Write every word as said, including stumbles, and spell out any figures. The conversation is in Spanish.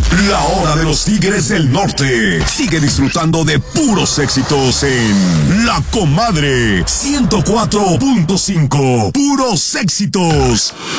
La hora de los Tigres del Norte. Sigue disfrutando de puros éxitos en La Comadre ciento cuatro punto cinco. Puros éxitos.